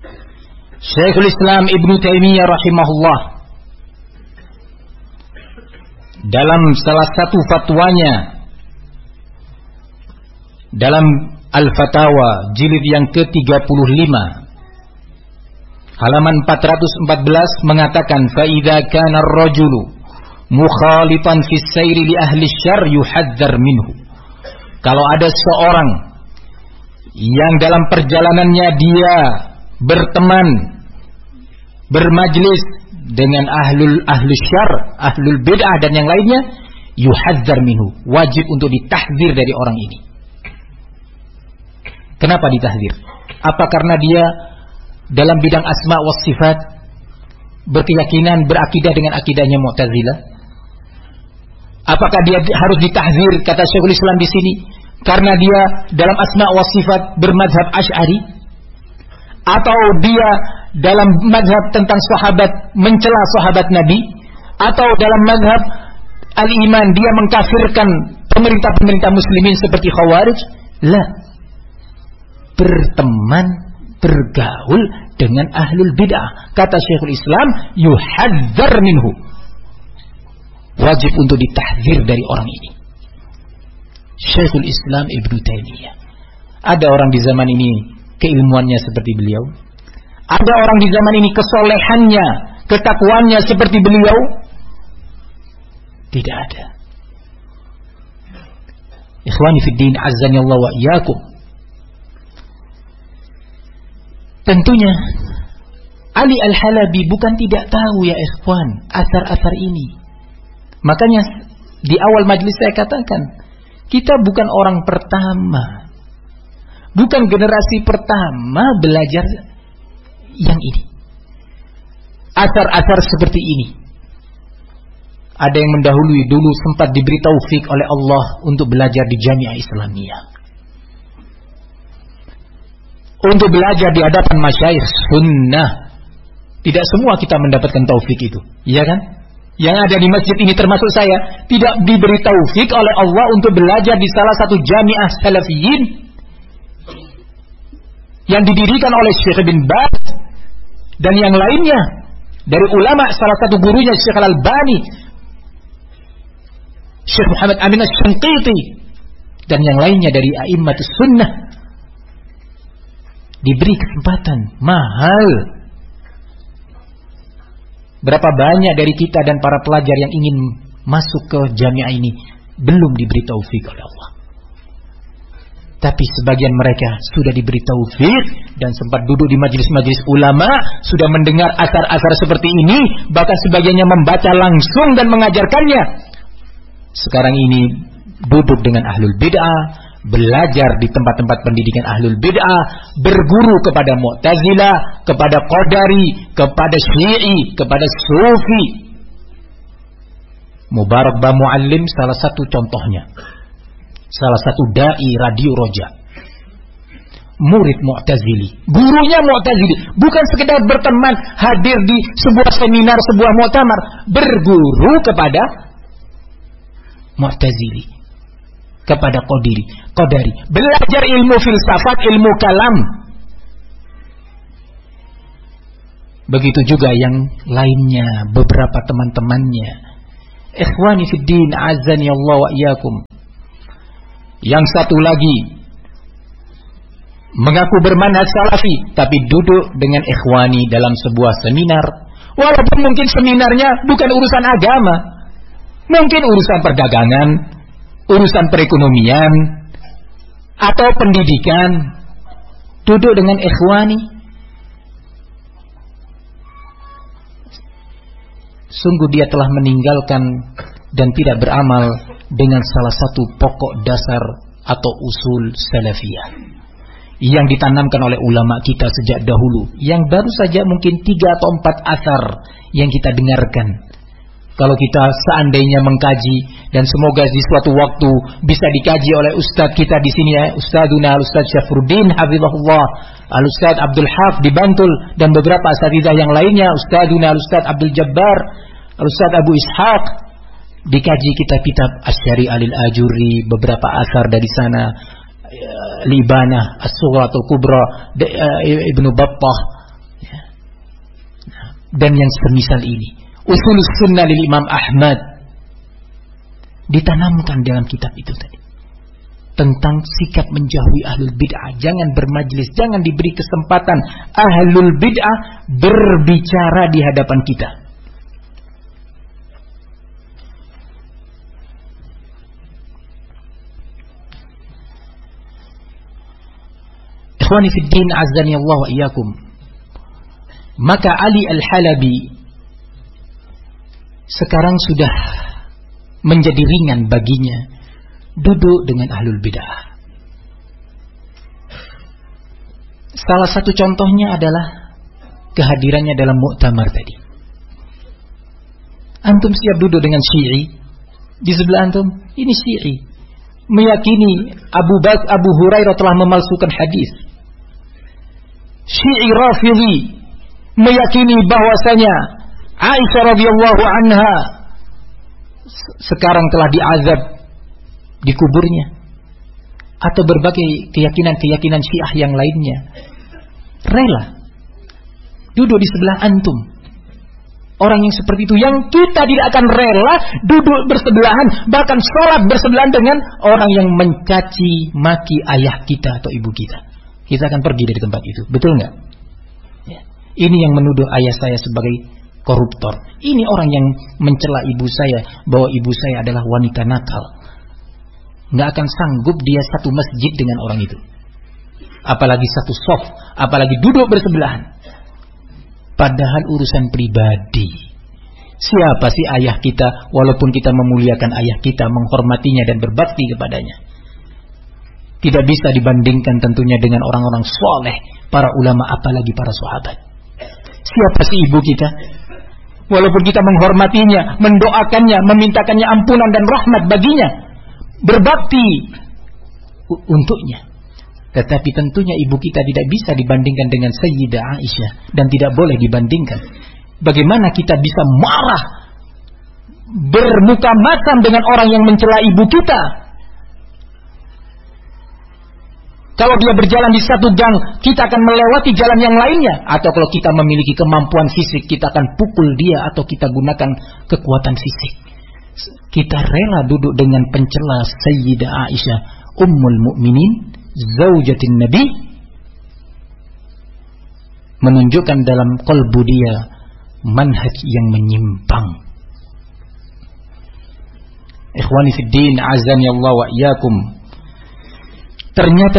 Syekhul Islam Ibnu Taimiyah rahimahullah dalam salah satu fatwanya dalam Al-Fatawa jilid yang ke-35 halaman 414 mengatakan fa idza kana ar-rajulu mukhalitan fi sayri li ahli syarr yuhadzar minhu. Kalau ada seorang yang dalam perjalanannya dia berteman bermajlis dengan ahlul syarr, ahlul bid'ah dan yang lainnya, yuhadzar minhu, wajib untuk ditahdzir dari orang ini. Kenapa ditahdzir? Apa karena dia dalam bidang asma wa sifat berkeyakinan, berakidah dengan akidahnya Mu'tazilah? Apakah dia harus ditahdzir kata Syekhul Islam di sini karena dia dalam asma wa sifat bermadzhab Asy'ari? Atau dia dalam mazhab tentang sahabat mencela sahabat Nabi? Atau dalam mazhab al-iman dia mengkafirkan pemerintah-pemerintah muslimin seperti Khawarij? La. Berteman, bergaul dengan ahlul bid'ah. Kata Syekhul Islam, yuhadzar minhu. Wajib untuk ditahdzir dari orang ini. Syekhul Islam Ibnu Taimiyah. Ada orang di zaman ini keilmuannya seperti beliau? Ada orang di zaman ini kesolehannya, ketakwaannya seperti beliau? Tidak ada. Ikhwani fid din, azzani Allah wa iyyakum. Tentunya Ali Al-Halabi bukan tidak tahu ya ikhwan asar-asar ini. Makanya di awal majlis saya katakan, kita bukan orang pertama, bukan generasi pertama belajar yang ini. Asar-asar seperti ini ada yang mendahului dulu, sempat diberi taufik oleh Allah untuk belajar di Jamiah Islamiyah, untuk belajar di hadapan masyayikh sunnah. Tidak semua kita mendapatkan taufik itu, iya kan? Yang ada di masjid ini termasuk saya, tidak diberi taufik oleh Allah untuk belajar di salah satu jamiah salafiyin yang didirikan oleh Syekh bin Baz dan yang lainnya dari ulama, salah satu gurunya Syekh Al-Albani, Syekh Muhammad Amin Asy-Syanqiti dan yang lainnya dari a'immatus sunnah. Diberi kesempatan mahal. Berapa banyak dari kita dan para pelajar yang ingin masuk ke jamiah ini belum diberi taufik oleh Allah. Tapi sebagian mereka sudah diberi taufik dan sempat duduk di majelis-majelis ulama, sudah mendengar asar-asar seperti ini, bahkan sebagiannya membaca langsung dan mengajarkannya. Sekarang ini duduk dengan ahlul bid'ah, belajar di tempat-tempat pendidikan ahlul bid'ah, berguru kepada Mu'tazilah, kepada Qadari, kepada Syi'i, kepada Sufi. Mubarak Ba Muallim salah satu contohnya, salah satu dai Radio Roja, murid Mu'tazili, gurunya Mu'tazili, bukan sekedar berteman, hadir di sebuah seminar, sebuah muktamar, berguru kepada Mu'tazili, kepada Qadari, belajar ilmu filsafat, ilmu kalam. Begitu juga yang lainnya, beberapa teman-temannya. Ikhwani fid din, azani Allah wa iyyakum. Yang satu lagi mengaku bermanhaj salafi, tapi duduk dengan ikhwani dalam sebuah seminar, walaupun mungkin seminarnya bukan urusan agama, mungkin urusan perdagangan, urusan perekonomian atau pendidikan, duduk dengan ikhwani. Sungguh dia telah meninggalkan dan tidak beramal dengan salah satu pokok dasar atau usul salafiyah yang ditanamkan oleh ulama kita sejak dahulu, yang baru saja mungkin 3 atau 4 asar yang kita dengarkan. Kalau kita seandainya mengkaji, dan semoga di suatu waktu bisa dikaji oleh ustadz kita di sini ya, Ustadzuna Al-Ustadz Syafruddin hafizahullah, Al-Ustadz Abdul Haf di Bantul, dan beberapa asatidzah yang lainnya, Ustadzuna Al-Ustadz Abdul Jabbar, Al-Ustadz Abu Ishaq, dikaji kitab-kitab Asy-Syari'ah Al-Ajuri, beberapa asar dari sana, Libanah, As-Sughra atau Kubra, Ibnu Battah, dan yang semisal ini. Ushulus sunnah lil Imam Ahmad ditanamkan dalam kitab itu tadi. Tentang sikap menjauhi ahlul bid'ah, jangan bermajlis, jangan diberi kesempatan ahlul bid'ah berbicara di hadapan kita. Ikhwani fid din, azani Allah wa iyyakum. Maka Ali Al-Halabi sekarang sudah menjadi ringan baginya duduk dengan ahlul bid'ah. Salah satu contohnya adalah kehadirannya dalam muktamar tadi. Antum siap duduk dengan Syi'i di sebelah antum? Ini Syi'i meyakini Abu Hurairah telah memalsukan hadis. Syi'i Rafidhi meyakini bahwasanya Aisyah radhiyallahu anha sekarang telah diazab di kuburnya, atau berbagai keyakinan-keyakinan Syiah yang lainnya. Rela duduk di sebelah antum. Orang yang seperti itu, yang kita tidak akan rela duduk bersebelahan, bahkan sholat bersebelahan dengan orang yang mencaci maki ayah kita atau ibu kita. Kita akan pergi dari tempat itu, betul nggak? Ya. Ini yang menuduh ayah saya sebagai koruptor. Ini orang yang mencela ibu saya bahwa ibu saya adalah wanita nakal. Nggak akan sanggup dia satu masjid dengan orang itu, apalagi satu shaf, apalagi duduk bersebelahan. Padahal urusan pribadi. Siapa sih ayah kita? Walaupun kita memuliakan ayah kita, menghormatinya dan berbakti kepadanya, tidak bisa dibandingkan tentunya dengan orang-orang soleh, para ulama, apalagi para sahabat. Siapa sih ibu kita? Walaupun kita menghormatinya, mendoakannya, memintakannya ampunan dan rahmat baginya, berbakti untuknya, tetapi tentunya ibu kita tidak bisa dibandingkan dengan Sayyidah Aisyah, dan tidak boleh dibandingkan. Bagaimana kita bisa marah, bermuka masam dengan orang yang mencela ibu kita? Kalau dia berjalan di satu gang, kita akan melewati jalan yang lainnya. Atau kalau kita memiliki kemampuan fisik, kita akan pukul dia, atau kita gunakan kekuatan fisik. Kita rela duduk dengan pencela Sayyidah Aisyah, Ummul Mukminin, zaujatin Nabi, menunjukkan dalam qalbu dia manhaj yang menyimpang. Ikhwani fid din, azani Allah wa iyyakum. Ternyata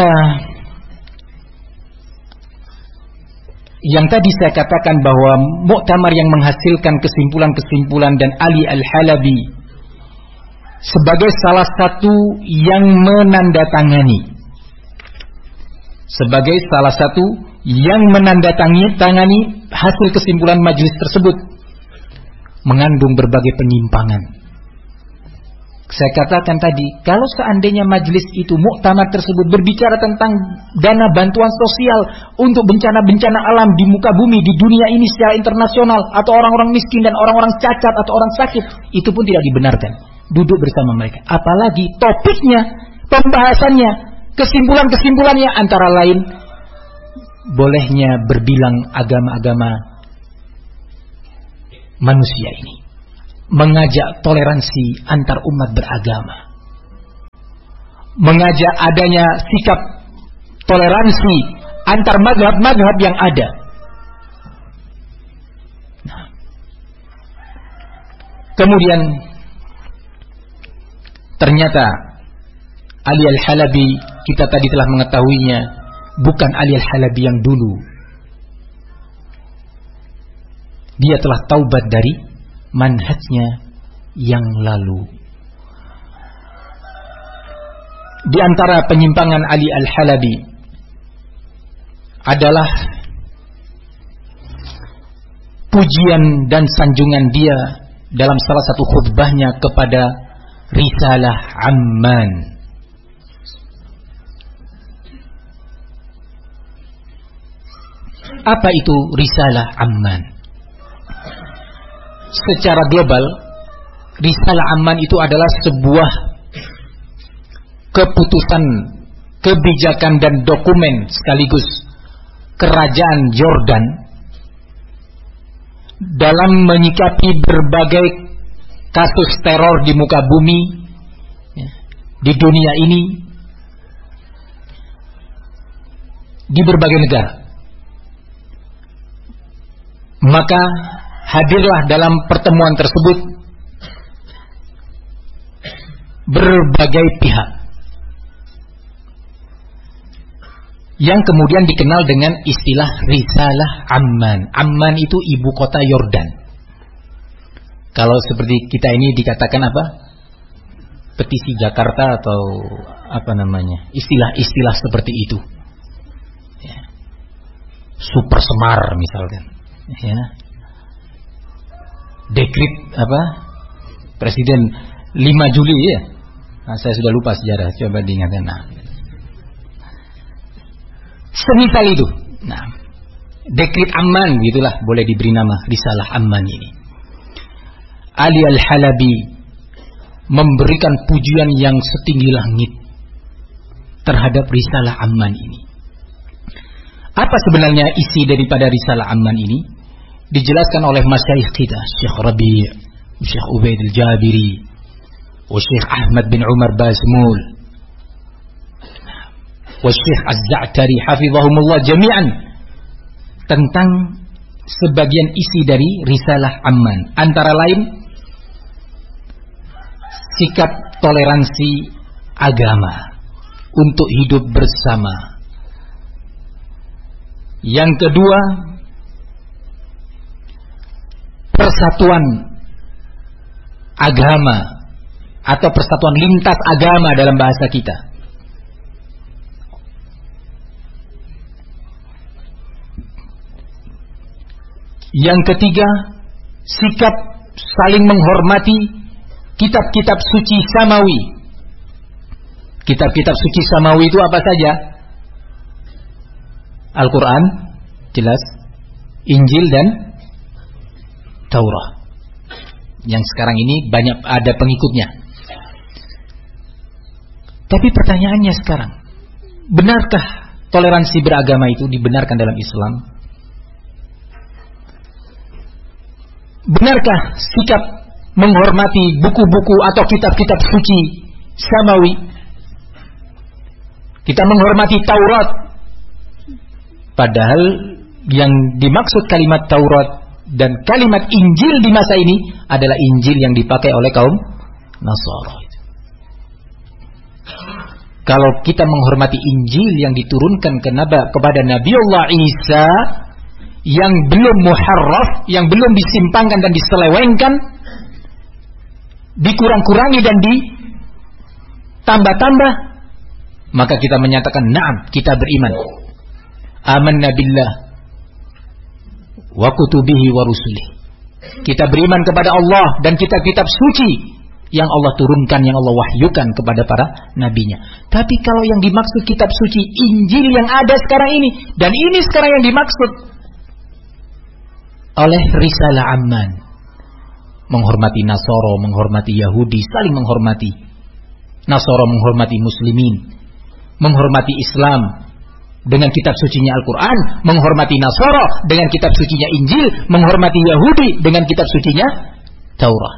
yang tadi saya katakan bahwa muktamar yang menghasilkan kesimpulan-kesimpulan dan Ali Al-Halabi sebagai salah satu yang menandatangani, sebagai salah satu yang menandatangani hasil kesimpulan majelis tersebut, mengandung berbagai penyimpangan. Saya katakan tadi, kalau seandainya majelis itu, muktamar tersebut berbicara tentang dana bantuan sosial untuk bencana-bencana alam di muka bumi, di dunia ini secara internasional, atau orang-orang miskin dan orang-orang cacat atau orang sakit, itu pun tidak dibenarkan duduk bersama mereka. Apalagi topiknya, pembahasannya, kesimpulan-kesimpulannya antara lain bolehnya berbilang agama-agama manusia ini, mengajak toleransi antar umat beragama, mengajak adanya sikap toleransi antar mazhab-mazhab yang ada. Nah, kemudian ternyata Ali Al-Halabi, kita tadi telah mengetahuinya, bukan Ali Al-Halabi yang dulu. Dia telah taubat dari manhajnya yang lalu. Di antara penyimpangan Ali Al-Halabi adalah pujian dan sanjungan dia dalam salah satu khutbahnya kepada Risalah Amman. Apa itu Risalah Amman? Secara global, Risalah Amman itu adalah sebuah keputusan, kebijakan dan dokumen sekaligus kerajaan Jordan dalam menyikapi berbagai kasus teror di muka bumi, di dunia ini, di berbagai negara. Maka hadirlah dalam pertemuan tersebut berbagai pihak yang kemudian dikenal dengan istilah Risalah Amman. Amman itu ibu kota Yordan. Kalau seperti kita ini dikatakan apa? Petisi Jakarta atau apa namanya? Istilah-istilah seperti itu. Ya. Super Semar misalkan. Ya. Dekrit apa? Presiden 5 Juli ya. Nah, saya sudah lupa sejarah, coba diingatkan. Nah. Semisal itu. Nah, Dekrit Amman gitulah, boleh diberi nama Risalah Amman ini. Ali Al-Halabi memberikan pujian yang setinggi langit terhadap Risalah Amman ini. Apa sebenarnya isi daripada Risalah Amman ini? Dijelaskan oleh masyayikh kita, Syekh Rabi', Syekh Ubaid Al-Jabiri, Syekh Ahmad bin Umar Bazmul, Syekh Az-Za'tari hafizahumullah jami'an, tentang sebagian isi dari Risalah Amman. Antara lain sikap toleransi agama untuk hidup bersama. Yang kedua, persatuan agama atau persatuan lintas agama dalam bahasa kita. Yang ketiga, sikap saling menghormati kitab-kitab suci samawi. Kitab-kitab suci samawi itu apa saja? Al-Quran, jelas, Injil dan Taurat. Yang sekarang ini banyak ada pengikutnya. Tapi pertanyaannya sekarang, benarkah toleransi beragama itu dibenarkan dalam Islam? Benarkah sikap menghormati buku-buku atau kitab-kitab suci samawi? Kita menghormati Taurat, padahal yang dimaksud kalimat Taurat dan kalimat Injil di masa ini adalah Injil yang dipakai oleh kaum Nasara. Kalau kita menghormati Injil yang diturunkan kepada Nabiullah Isa, yang belum muharraf, yang belum disimpangkan dan diselewengkan, dikurang-kurangi dan ditambah-tambah, maka kita menyatakan na'am, kita beriman. Amanna billah wa kutubihi wa rusulih. Kita beriman kepada Allah dan kitab-kitab suci yang Allah turunkan, yang Allah wahyukan kepada para nabinya. Tapi kalau yang dimaksud kitab suci Injil yang ada sekarang ini, dan ini sekarang yang dimaksud oleh Risalah Amman, menghormati Nasoro, menghormati Yahudi, saling menghormati. Nasoro menghormati Muslimin, menghormati Islam dengan kitab sucinya Al-Quran, menghormati Nasoro dengan kitab sucinya Injil, menghormati Yahudi dengan kitab sucinya Taurat.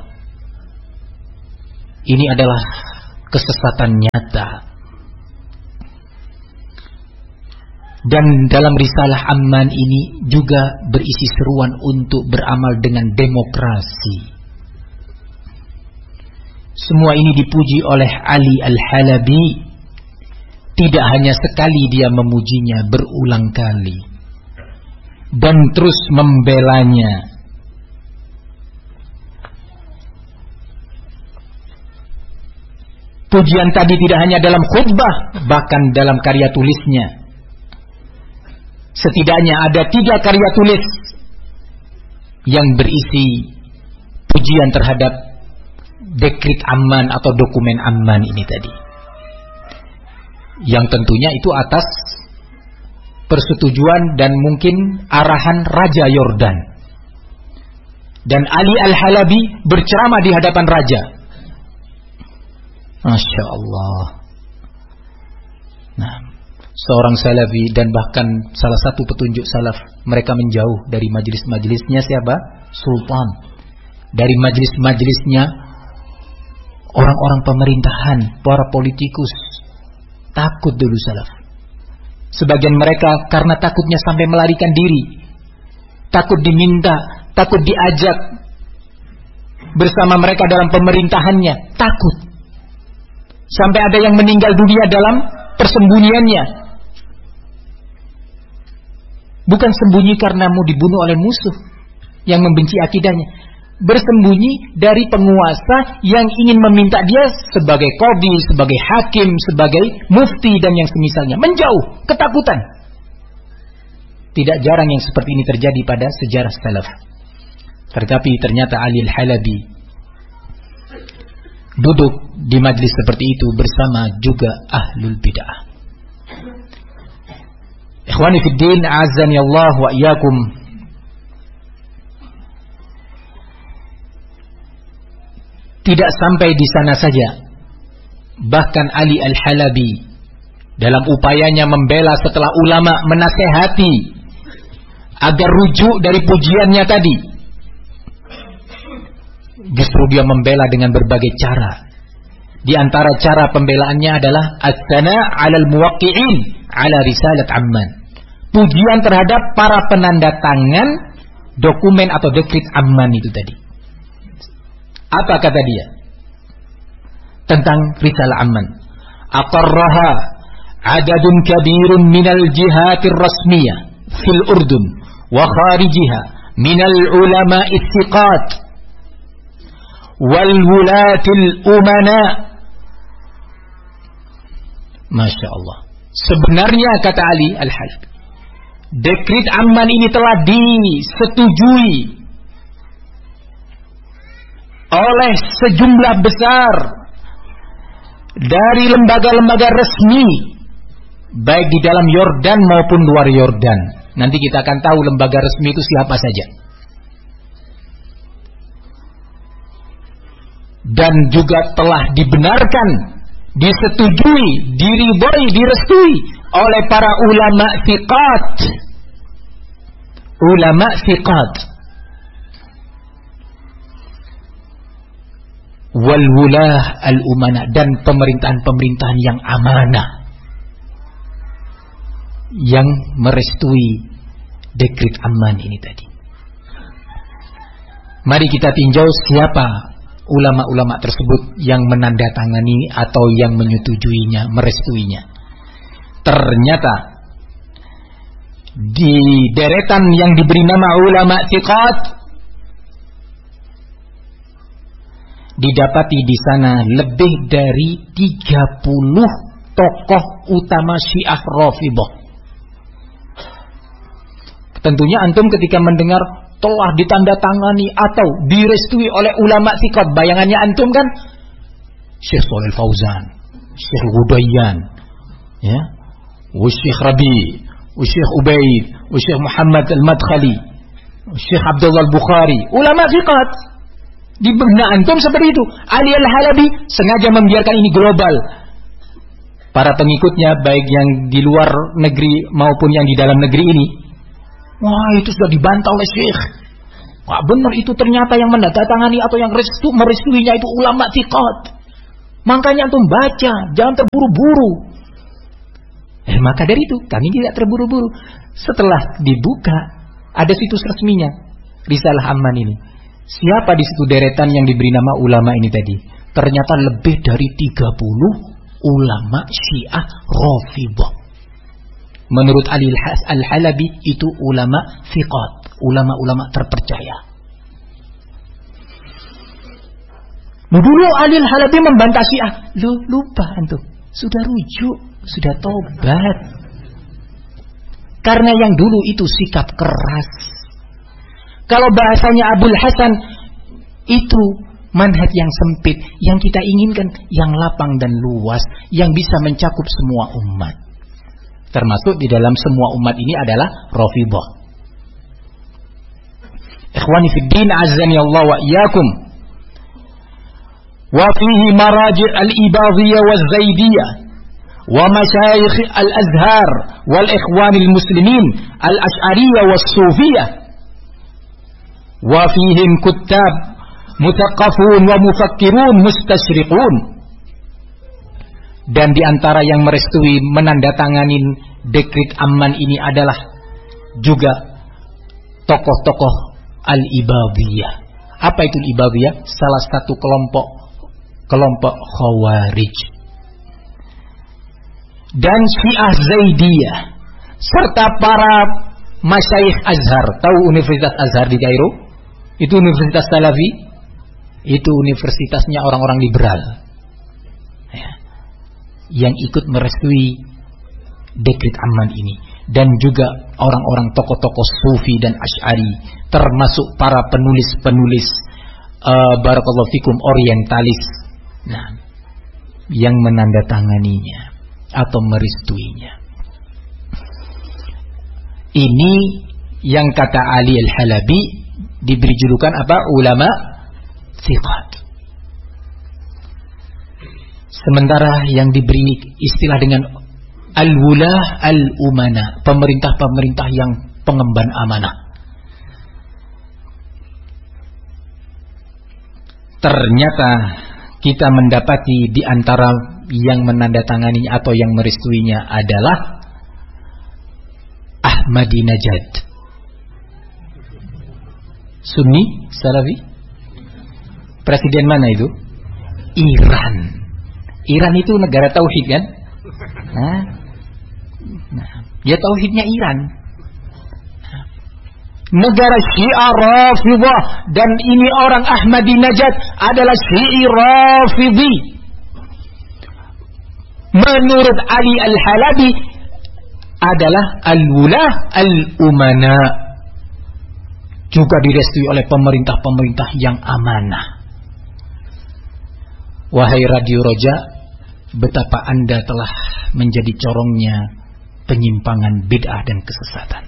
Ini adalah kesesatan nyata. Dan dalam Risalah Amman ini juga berisi seruan untuk beramal dengan demokrasi. Semua ini dipuji oleh Ali Al-Halabi. Tidak hanya sekali dia memujinya, berulang kali. Dan terus membelanya. Pujian tadi tidak hanya dalam khutbah, bahkan dalam karya tulisnya. Setidaknya ada 3 karya tulis yang berisi pujian terhadap Dekrit Amman atau dokumen Amman ini tadi. Yang tentunya itu atas persetujuan dan mungkin arahan Raja Yordan. Dan Ali Al-Halabi berceramah di hadapan Raja. Masya Allah. Nah, seorang salafi dan bahkan salah satu petunjuk salaf, mereka menjauh dari majelis-majelisnya siapa? sultan, dari majelis-majelisnya orang-orang pemerintahan, para politikus. Takut dulu salaf. Sebagian mereka karena takutnya sampai melarikan diri, takut diminta, takut diajak bersama mereka dalam pemerintahannya, takut. Sampai ada yang meninggal dunia dalam persembunyiannya. Bukan sembunyi karena mau dibunuh oleh musuh yang membenci akidahnya. Bersembunyi dari penguasa yang ingin meminta dia sebagai qadhi, sebagai hakim, sebagai mufti dan yang semisalnya. Menjauh, ketakutan. Tidak jarang yang seperti ini terjadi pada sejarah salaf. Tetapi ternyata Ali Al-Halabi duduk di majlis seperti itu bersama juga ahlul bid'ah. Ikhwani fid din, a'azzani Allah wa iyyakum. Tidak sampai di sana saja. Bahkan Ali Al-Halabi dalam upayanya membela setelah ulama menasehati agar rujuk dari pujiannya tadi, justru dia membela dengan berbagai cara. Di antara cara pembelaannya adalah as-sana 'alal muwaqqi'in 'ala risalat Amman. Pujian terhadap para penanda tangan dokumen atau dekrit Amman itu tadi. Apa kata dia tentang risalah Amman? Aqarraha 'adadun kabirun minal jihatir rasmiyah fil Urdun wa kharijiha minal ulama'i thiqat wal wulatil umana. Masya Allah. Sebenarnya kata Ali Al-Halabi, dekrit Amman ini telah disetujui oleh sejumlah besar dari lembaga-lembaga resmi, baik di dalam Yordan maupun luar Yordan. Nanti kita akan tahu lembaga resmi itu siapa saja. Dan juga telah dibenarkan, disetujui, diridhoi, direstui oleh para ulama thiqat. Ulama thiqat. Wal wulah al umana, dan pemerintahan-pemerintahan yang amanah yang merestui dekrit Amman ini tadi. Mari kita tinjau siapa ulama-ulama tersebut yang menandatangani atau yang menyetujuinya, merestuinya. Ternyata di deretan yang diberi nama ulama thiqat didapati di sana lebih dari 30 tokoh utama Syiah Rafidhah. Tentunya antum ketika mendengar telah ditandatangani atau direstui oleh ulama thiqat, bayangannya antum kan Syekh Shalih Fauzan, Syekh Ghudayyan, ya, Syekh Rabi, Syekh Ubaid, Syekh Muhammad Al-Madkhali, Syekh Abdullah Al-Bukhari, ulama thiqat. Di benak antum seperti itu. Ali Al-Halabi sengaja membiarkan ini global. Para pengikutnya baik yang di luar negeri maupun yang di dalam negeri ini, wah itu sudah dibantah oleh Syekh. Wah benar itu ternyata yang menandatangani atau yang merestuinya itu ulama thiqat. Makanya antum baca, jangan terburu-buru. Maka dari itu kami tidak terburu-buru. Setelah dibuka ada situs resminya Risalah Amman ini. Siapa di situ deretan yang diberi nama ulama ini tadi? Ternyata lebih dari 30 ulama Syiah Rafidhah. Menurut Ali Al-Halabi itu ulama thiqat, ulama-ulama terpercaya. Dulu Ali Al-Halabi membantah Syiah. Lupa antum, sudah rujuk, sudah tobat. Karena yang dulu itu sikap keras. Kalau bahasanya Abul Hasan, itu manhaj yang sempit. Yang kita inginkan yang lapang dan luas, yang bisa mencakup semua umat. Termasuk di dalam semua umat ini adalah Rafidhah. Ikhwani fid din, azzani Allah wa iyyakum. Wa fihi maraji' al-ibadiyah wa zaidiyah wa masyayikh al-azhar wal ikhwan al-muslimin al-ash'ariyah was sufiyah wa fihim kuttab mutaqafun wa mufakkirun mustashriqun. Dan di antara yang merestui menandatangani dekret Amman ini adalah juga tokoh-tokoh Al-Ibadiyah. Apa itu Al-Ibadiyah? Salah satu kelompok Khawarij. Dan Syiah Zaidiyah serta para masyayikh Azhar. Tahu Universitas Azhar di Kairo? Itu Universitas Salafi. Itu universitasnya orang-orang liberal ya, yang ikut merestui dekret Amman ini. Dan juga orang-orang tokoh-tokoh Sufi dan Asy'ari, termasuk para penulis-penulis barakallahu fikum orientalis, nah, yang menandatanganinya atau merestuinya. Ini yang kata Ali Al-Halabi diberi julukan apa? Ulama thiqat. Sementara yang diberi istilah dengan al-wulah al-umana, pemerintah-pemerintah yang pengemban amanah. Ternyata kita mendapati di antara yang menandatanganinya atau yang merestuinya adalah Ahmadinejad. Sunni, Salafi. Presiden mana itu? Iran. Iran itu negara tauhid kan? Nah, ya tauhidnya Iran. Negara Syiah Rafidhah, dan ini orang Ahmadinejad adalah Syi'i Rafidhi. Menurut Ali Al-Halabi adalah al-wulah al-umana, juga direstui oleh pemerintah-pemerintah yang amanah. Wahai Radio Roja, betapa Anda telah menjadi corongnya penyimpangan bid'ah dan kesesatan.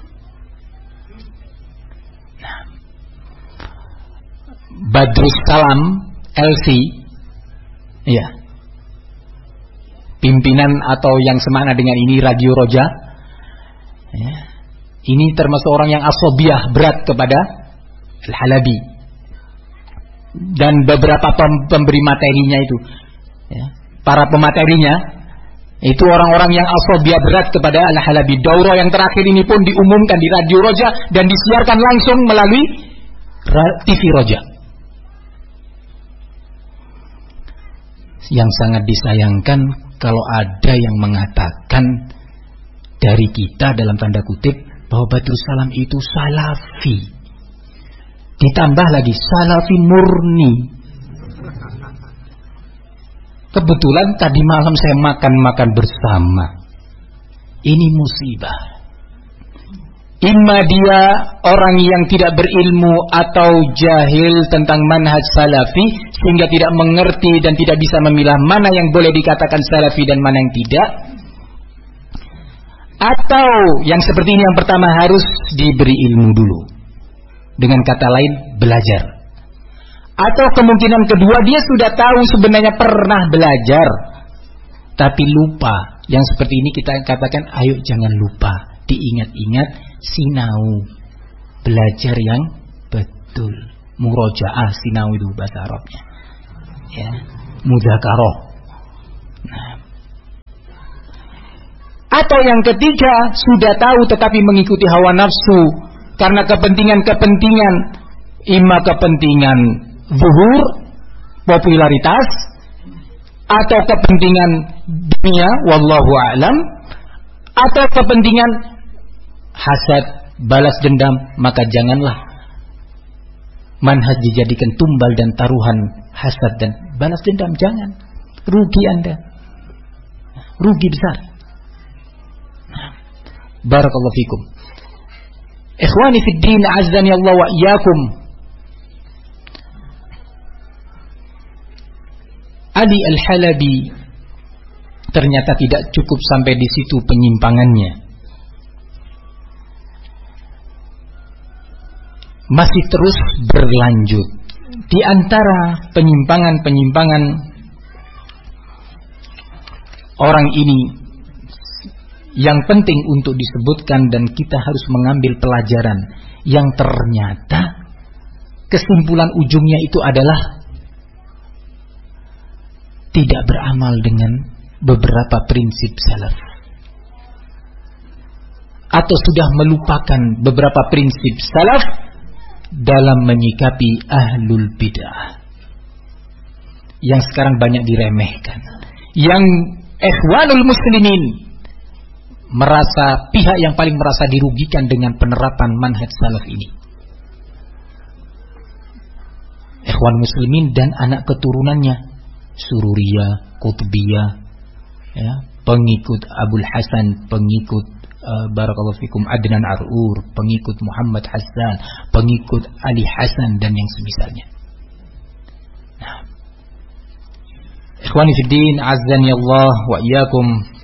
Nah, Badrus Salam LC, ya, pimpinan atau yang semana dengan ini Radio Roja, ya, ini termasuk orang yang asobiah berat kepada Al-Halabi dan beberapa pemberi materinya itu, ya, para pematerinya itu orang-orang yang asobiah berat kepada Al-Halabi. Daurah yang terakhir ini pun diumumkan di Radio Roja dan disiarkan langsung melalui TV Roja. Yang sangat disayangkan kalau ada yang mengatakan dari kita dalam tanda kutip bahwa Badrus Salam itu salafi, ditambah lagi salafi murni. Kebetulan tadi malam saya makan bersama. Ini musibah. Imma dia orang yang tidak berilmu atau jahil tentang manhaj salafi, sehingga tidak mengerti dan tidak bisa memilah mana yang boleh dikatakan salafi dan mana yang tidak. Atau yang seperti ini, yang pertama harus diberi ilmu dulu. Dengan kata lain, belajar. Atau kemungkinan kedua, dia sudah tahu sebenarnya pernah belajar, tapi lupa. Yang seperti ini kita katakan, ayo jangan lupa, diingat-ingat, sinau, belajar yang betul. Murojaah, sinau itu bahasa Arabnya, ya, mudzakarah. Nah. Atau yang ketiga, sudah tahu tetapi mengikuti hawa nafsu karena kepentingan-kepentingan, imma kepentingan zuhur, popularitas, atau kepentingan dunia, wallahu a'lam, atau kepentingan hasad, balas dendam. Maka janganlah manhaj dijadikan tumbal dan taruhan hasad dan balas dendam. Jangan, rugi Anda, rugi besar. Barakallahu fikum. Ikhwani fid din, azzani Allah wa iyyakum. Ali Al-Halabi ternyata tidak cukup sampai di situ penyimpangannya. Masih terus berlanjut. Di antara penyimpangan-penyimpangan orang ini yang penting untuk disebutkan dan kita harus mengambil pelajaran, yang ternyata kesimpulan ujungnya itu adalah tidak beramal dengan beberapa prinsip salaf, atau sudah melupakan beberapa prinsip salaf dalam menyikapi ahlul bid'ah yang sekarang banyak diremehkan, yang ikhwanul muslimin merasa pihak yang paling merasa dirugikan dengan penerapan manhaj salaf ini. Ikhwan muslimin dan anak keturunannya, Sururiyah, Qutbiyah, ya, pengikut Abul Hasan, pengikut barakallahu fikum Adnan Ar'ur, pengikut Muhammad Hassan, pengikut Ali Hasan dan yang semisalnya. Nah, ikhwani fiddin, azzani Allah wa iyyakum.